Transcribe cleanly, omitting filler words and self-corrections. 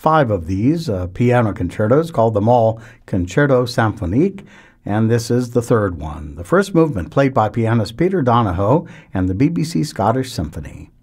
5 of these piano concertos, called them all Concerto Symphonique, and this is the third one, the first movement played by pianist Peter Donohoe and the BBC Scottish Symphony.